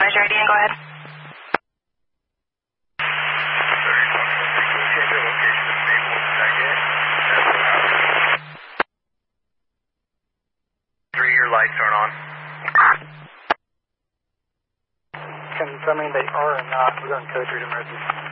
Advise your ID and go ahead. Your lights aren't on. Confirming they are or not. We're going code 3 to emergency.